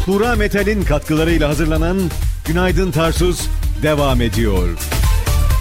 Pura Metal'in katkılarıyla hazırlanan Günaydın Tarsus devam ediyor.